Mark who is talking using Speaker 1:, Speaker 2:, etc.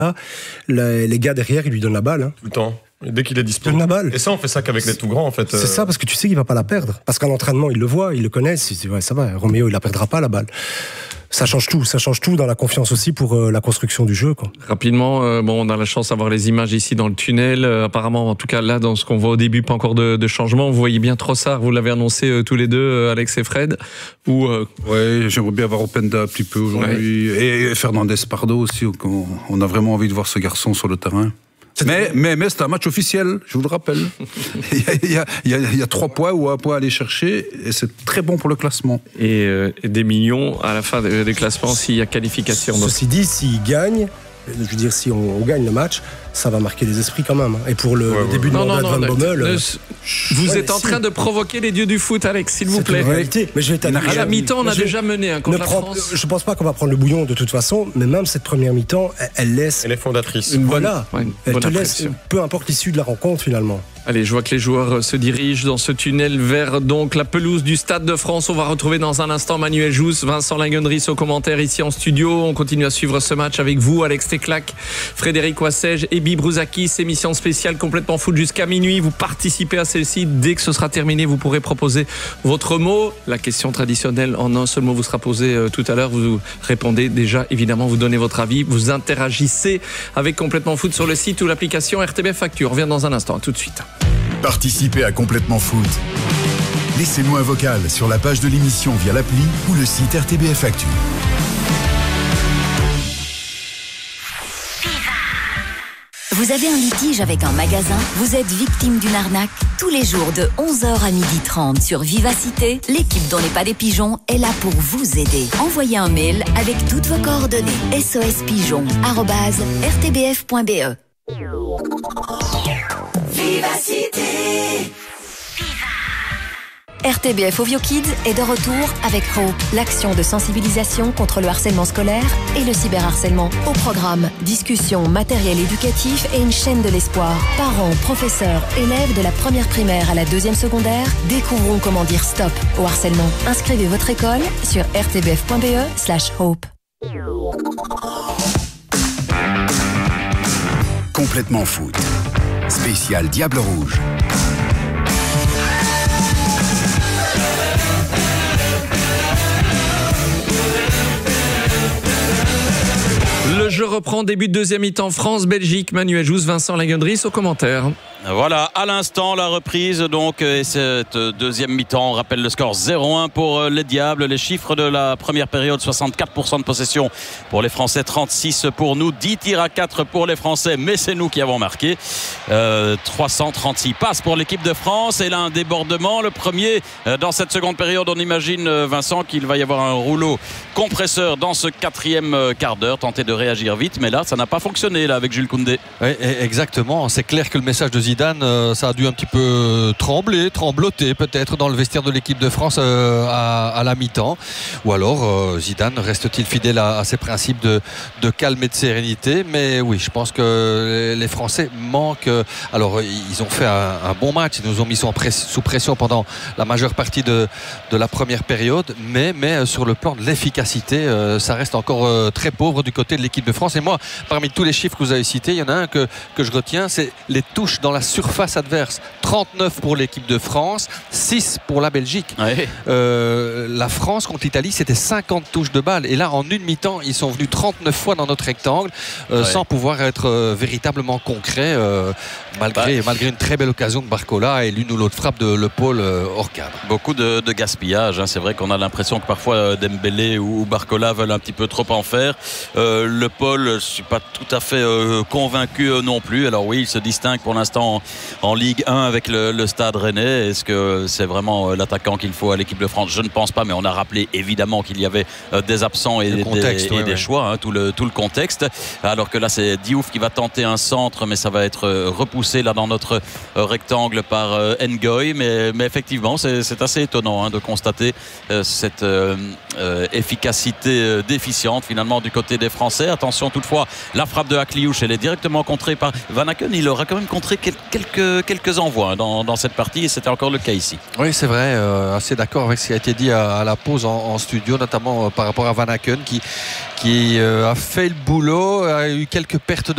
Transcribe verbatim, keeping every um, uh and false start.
Speaker 1: les, les gars derrière, ils lui donnent la balle. Hein.
Speaker 2: Tout le temps. Dès qu'il est dispo.
Speaker 1: La balle.
Speaker 2: Et ça, on fait ça qu'avec les tout grands, en fait.
Speaker 1: C'est euh... ça, parce que tu sais qu'il va pas la perdre. Parce qu'à l'entraînement, il le voit, il le connaît. C'est, ouais, ça va, Roméo, il la perdra pas, la balle. Ça change tout, ça change tout dans la confiance aussi pour euh, la construction du jeu, quoi.
Speaker 3: Rapidement, euh, bon, on a la chance d'avoir les images ici dans le tunnel. Euh, apparemment, en tout cas là, dans ce qu'on voit au début, pas encore de, de changement. Vous voyez bien Trossard, vous l'avez annoncé euh, tous les deux, euh, Alex et Fred. Ou euh...
Speaker 4: ouais, j'aimerais bien avoir Openda un petit peu aujourd'hui, ouais. et, et Fernandez Pardo aussi. On, on a vraiment envie de voir ce garçon sur le terrain. Mais, mais, mais c'est un match officiel, je vous le rappelle. il, y a, il, y a, il y a trois points ou un point à aller chercher et c'est très bon pour le classement.
Speaker 3: Et, euh, et des millions à la fin des, des classements s'il y a qualification.
Speaker 1: Ceci dit, s'il gagne, je veux dire, si on, on gagne le match, ça va marquer les esprits quand même. Et pour le,
Speaker 2: ouais,
Speaker 1: le début
Speaker 2: ouais.
Speaker 1: de
Speaker 3: non,
Speaker 1: mandat
Speaker 3: non,
Speaker 1: de Van Bommel...
Speaker 3: Euh, vous ouais, êtes en si. train de provoquer les dieux du foot, Alex, s'il vous
Speaker 1: c'est
Speaker 3: plaît.
Speaker 1: Une réalité. Mais je vais
Speaker 3: à la mi-temps, on a
Speaker 1: je,
Speaker 3: déjà mené hein, contre la
Speaker 1: prend,
Speaker 3: France.
Speaker 1: Je pense pas qu'on va prendre le bouillon de toute façon, mais même cette première mi-temps, elle, elle laisse...
Speaker 2: Elle est fondatrice.
Speaker 1: Une bonne, voilà.
Speaker 3: Ouais, une
Speaker 1: elle
Speaker 3: bonne
Speaker 1: te laisse, peu importe l'issue de la rencontre, finalement.
Speaker 3: Allez, je vois que les joueurs se dirigent dans ce tunnel vers donc la pelouse du Stade de France. On va retrouver dans un instant Manuel Jousse, Vincent Lingendries au commentaire ici en studio. On continue à suivre ce match avec vous, Alex Teclac, Frédéric Wassège et Ebi Brouzakis. Émission spéciale complètement foot jusqu'à minuit. Vous participez à celle-ci. Dès que ce sera terminé, vous pourrez proposer votre mot. La question traditionnelle en un seul mot vous sera posée euh, tout à l'heure. Vous répondez déjà, évidemment, vous donnez votre avis. Vous interagissez avec Complètement Foot sur le site ou l'application R T B F Actu. On revient dans un instant. À tout de suite.
Speaker 5: Participez à Complètement Foot. Laissez-nous un vocal sur la page de l'émission via l'appli ou le site R T B F Actu.
Speaker 6: Vous avez un litige avec un magasin? Vous êtes victime d'une arnaque? Tous les jours de onze heures à midi trente sur Vivacité, l'équipe d'On n'est pas des pigeons est là pour vous aider. Envoyez un mail avec toutes vos coordonnées. sospigeon arobase r t b f point b e. Vivacité. R T B F Ovio Kids est de retour avec Hope, l'action de sensibilisation contre le harcèlement scolaire et le cyberharcèlement. Au programme, discussion, matériel éducatif et une chaîne de l'espoir. Parents, professeurs, élèves de la première primaire à la deuxième secondaire découvrons comment dire stop au harcèlement. Inscrivez votre école sur r t b f point b e slash hope.
Speaker 5: Complètement Foot. Spécial Diable Rouge.
Speaker 3: Le jeu reprend, début de deuxième mi-temps, France-Belgique, Manuel Jousse, Vincent Lingendries au commentaire.
Speaker 7: Voilà, à l'instant, la reprise, donc, et cette deuxième mi-temps, on rappelle le score zéro un pour les Diables. Les chiffres de la première période, soixante-quatre pour cent de possession pour les Français, trente-six pour nous, dix tirs à quatre pour les Français, mais c'est nous qui avons marqué. Euh, trois cent trente-six passes pour l'équipe de France, et là, un débordement, le premier euh, dans cette seconde période. On imagine, euh, Vincent, qu'il va y avoir un rouleau compresseur dans ce quatrième euh, quart d'heure, tenter de réagir vite, mais là, ça n'a pas fonctionné, là, avec Jules Koundé.
Speaker 8: Oui, exactement, c'est clair que le message de Zidane, euh, ça a dû un petit peu trembler, trembloter peut-être dans le vestiaire de l'équipe de France euh, à, à la mi-temps. Ou alors euh, Zidane reste-t-il fidèle à, à ses principes de, de calme et de sérénité? Mais oui, je pense que les Français manquent. Alors ils ont fait un, un bon match, ils nous ont mis sous, press, sous pression pendant la majeure partie de, de la première période, mais, mais sur le plan de l'efficacité, euh, ça reste encore euh, très pauvre du côté de l'équipe de France. Et moi, parmi tous les chiffres que vous avez cités, il y en a un que, que je retiens, c'est les touches dans la surface adverse. trente-neuf pour l'équipe de France, six pour la Belgique.
Speaker 7: Ouais.
Speaker 8: Euh, la France contre l'Italie, c'était cinquante touches de balle. Et là, en une mi-temps, ils sont venus trente-neuf fois dans notre rectangle, euh, ouais. sans pouvoir être euh, véritablement concrets, euh, malgré, bah, malgré une très belle occasion de Barcola et l'une ou l'autre frappe de Le Paul euh, hors cadre.
Speaker 7: Beaucoup de, de gaspillage. Hein. C'est vrai qu'on a l'impression que parfois euh, Dembélé ou, ou Barcola veulent un petit peu trop en faire. Euh, Le Paul, je ne suis pas tout à fait euh, convaincu euh, non plus. Alors oui, il se distingue pour l'instant en, en Ligue un avec le, le Stade Rennais. Est-ce que c'est vraiment euh, l'attaquant qu'il faut à l'équipe de France? Je ne pense pas, mais on a rappelé évidemment qu'il y avait euh, des absents et, des, contexte, des, ouais, et des ouais. choix, hein, tout, le, tout le contexte. Alors que là, c'est Diouf qui va tenter un centre, mais ça va être euh, repoussé là dans notre euh, rectangle par euh, Ngoy. Mais, mais effectivement, c'est, c'est assez étonnant hein, de constater euh, cette euh, euh, efficacité euh, déficiente finalement du côté des Français. Attention toutefois, la frappe de Akliouche, elle est directement contrée par Van Aken. Il aura quand même contré quelques quelques, quelques envois dans, dans cette partie et c'était encore le cas ici.
Speaker 8: Oui, c'est vrai, euh, assez d'accord avec ce qui a été dit à, à la pause en, en studio, notamment euh, par rapport à Van Aken qui, qui euh, a fait le boulot, a eu quelques pertes de